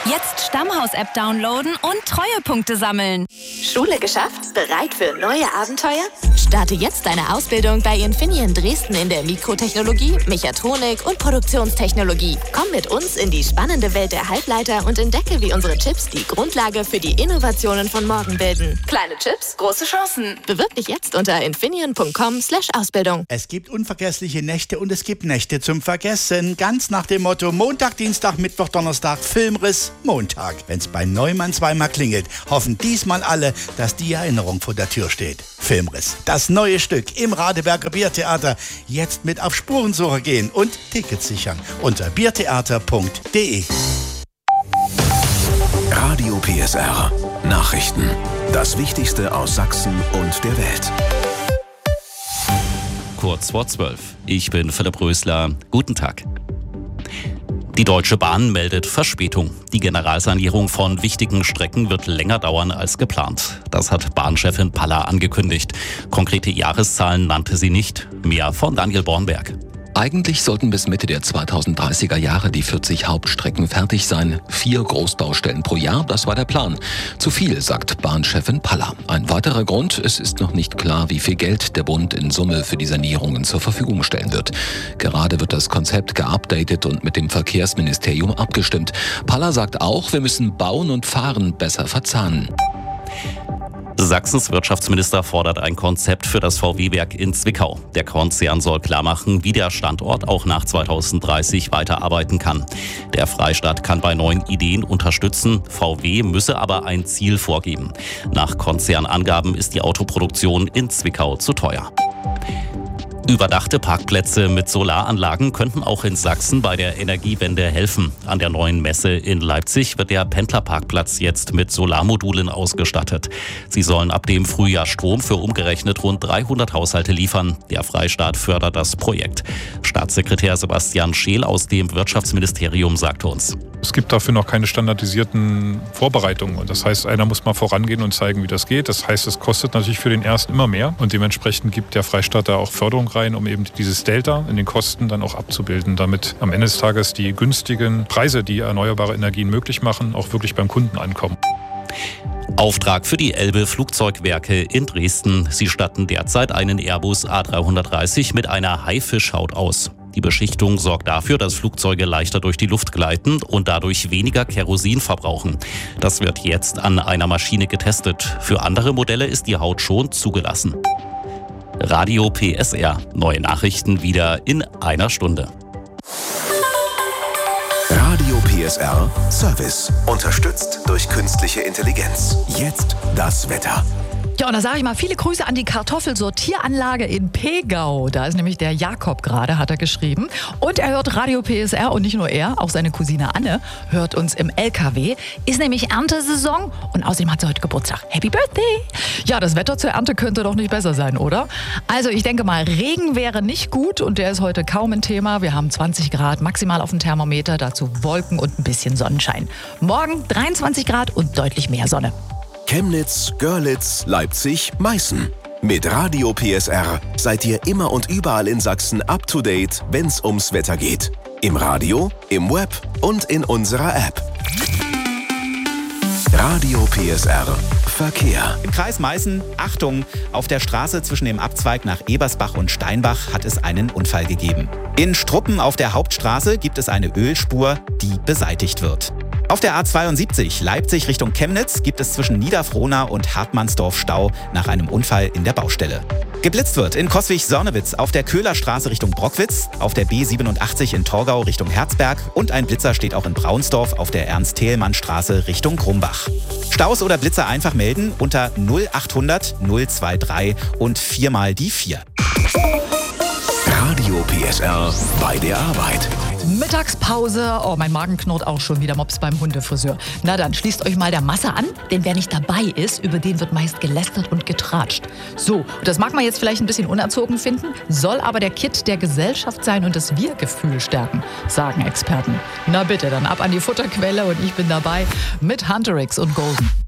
Jetzt Stammhaus-App downloaden und Treuepunkte sammeln. Schule geschafft? Bereit für neue Abenteuer? Starte jetzt deine Ausbildung bei Infineon Dresden in der Mikrotechnologie, Mechatronik und Produktionstechnologie. Komm mit uns in die spannende Welt der Halbleiter und entdecke, wie unsere Chips die Grundlage für die Innovationen von morgen bilden. Kleine Chips, große Chancen. Bewirb dich jetzt unter infineon.com/Ausbildung. Es gibt unvergessliche Nächte und es gibt Nächte zum Vergessen. Ganz nach dem Motto Montag, Dienstag, Mittwoch, Donnerstag, Filmriss, Montag. Wenn's bei Neumann zweimal klingelt, hoffen diesmal alle, dass die Erinnerung vor der Tür steht. Filmriss, das neue Stück im Radeberger Biertheater. Jetzt mit auf Spurensuche gehen und Tickets sichern unter biertheater.de. Radio PSR. Nachrichten. Das Wichtigste aus Sachsen und der Welt. Kurz vor 12. Ich bin Philipp Rösler. Guten Tag. Die Deutsche Bahn meldet Verspätung. Die Generalsanierung von wichtigen Strecken wird länger dauern als geplant. Das hat Bahnchefin Palla angekündigt. Konkrete Jahreszahlen nannte sie nicht. Mehr von Daniel Bornberg. Eigentlich sollten bis Mitte der 2030er Jahre die 40 Hauptstrecken fertig sein. 4 Großbaustellen pro Jahr, das war der Plan. Zu viel, sagt Bahnchefin Palla. Ein weiterer Grund, es ist noch nicht klar, wie viel Geld der Bund in Summe für die Sanierungen zur Verfügung stellen wird. Gerade wird das Konzept geupdatet und mit dem Verkehrsministerium abgestimmt. Palla sagt auch, wir müssen Bauen und Fahren besser verzahnen. Sachsens Wirtschaftsminister fordert ein Konzept für das VW-Werk in Zwickau. Der Konzern soll klarmachen, wie der Standort auch nach 2030 weiterarbeiten kann. Der Freistaat kann bei neuen Ideen unterstützen. VW müsse aber ein Ziel vorgeben. Nach Konzernangaben ist die Autoproduktion in Zwickau zu teuer. Überdachte Parkplätze mit Solaranlagen könnten auch in Sachsen bei der Energiewende helfen. An der neuen Messe in Leipzig wird der Pendlerparkplatz jetzt mit Solarmodulen ausgestattet. Sie sollen ab dem Frühjahr Strom für umgerechnet rund 300 Haushalte liefern. Der Freistaat fördert das Projekt. Staatssekretär Sebastian Scheel aus dem Wirtschaftsministerium sagte uns: Es gibt dafür noch keine standardisierten Vorbereitungen. Und das heißt, einer muss mal vorangehen und zeigen, wie das geht. Das heißt, es kostet natürlich für den Ersten immer mehr. Und dementsprechend gibt der Freistaat da auch Förderung rein, um eben dieses Delta in den Kosten dann auch abzubilden, damit am Ende des Tages die günstigen Preise, die erneuerbare Energien möglich machen, auch wirklich beim Kunden ankommen. Auftrag für die Elbe Flugzeugwerke in Dresden. Sie statten derzeit einen Airbus A330 mit einer Haifischhaut aus. Die Beschichtung sorgt dafür, dass Flugzeuge leichter durch die Luft gleiten und dadurch weniger Kerosin verbrauchen. Das wird jetzt an einer Maschine getestet. Für andere Modelle ist die Haut schon zugelassen. Radio PSR. Neue Nachrichten wieder in einer Stunde. Radio PSR Service. Unterstützt durch künstliche Intelligenz. Jetzt das Wetter. Ja, und da sage ich mal, viele Grüße an die Kartoffelsortieranlage in Pegau. Da ist nämlich der Jakob gerade, hat er geschrieben. Und er hört Radio PSR und nicht nur er, auch seine Cousine Anne hört uns im LKW. Ist nämlich Erntesaison und außerdem hat sie heute Geburtstag. Happy Birthday! Ja, das Wetter zur Ernte könnte doch nicht besser sein, oder? Also ich denke mal, Regen wäre nicht gut und der ist heute kaum ein Thema. Wir haben 20 Grad maximal auf dem Thermometer, dazu Wolken und ein bisschen Sonnenschein. Morgen 23 Grad und deutlich mehr Sonne. Chemnitz, Görlitz, Leipzig, Meißen. Mit Radio PSR seid ihr immer und überall in Sachsen up to date, wenn's ums Wetter geht. Im Radio, im Web und in unserer App. Radio PSR Verkehr. Im Kreis Meißen, Achtung, auf der Straße zwischen dem Abzweig nach Ebersbach und Steinbach hat es einen Unfall gegeben. In Struppen auf der Hauptstraße gibt es eine Ölspur, die beseitigt wird. Auf der A72 Leipzig Richtung Chemnitz gibt es zwischen Niederfrohna und Hartmannsdorf Stau nach einem Unfall in der Baustelle. Geblitzt wird in Coswig-Sörnewitz auf der Köhlerstraße Richtung Brockwitz, auf der B87 in Torgau Richtung Herzberg und ein Blitzer steht auch in Braunsdorf auf der Ernst-Thälmann-Straße Richtung Grumbach. Staus oder Blitzer einfach melden unter 0800 023 und 4 mal die 4. Radio PSR bei der Arbeit. Mittagspause. Oh, mein Magen knurrt auch schon wieder. Mops beim Hundefriseur. Na dann, schließt euch mal der Masse an, denn wer nicht dabei ist, über den wird meist gelästert und getratscht. So, das mag man jetzt vielleicht ein bisschen unerzogen finden, soll aber der Kitt der Gesellschaft sein und das Wir-Gefühl stärken, sagen Experten. Na bitte, dann ab an die Futterquelle und ich bin dabei mit Hunterix und Golden.